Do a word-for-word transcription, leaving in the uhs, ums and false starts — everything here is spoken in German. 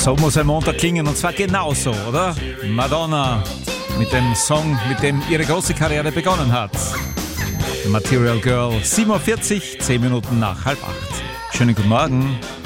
So muss ein Montag klingen, und zwar genauso, oder? Madonna mit dem Song, mit dem ihre große Karriere begonnen hat. Material Girl, sieben Uhr vierzig, zehn Minuten nach halb acht. Schönen guten Morgen.